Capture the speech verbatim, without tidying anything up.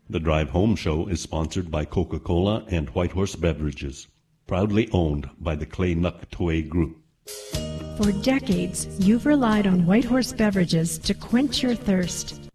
The Drive Home Show is sponsored by Coca-Cola and Whitehorse Beverages, proudly owned by the Clay Nuktwe Group. For decades, you've relied on Whitehorse Beverages to quench your thirst.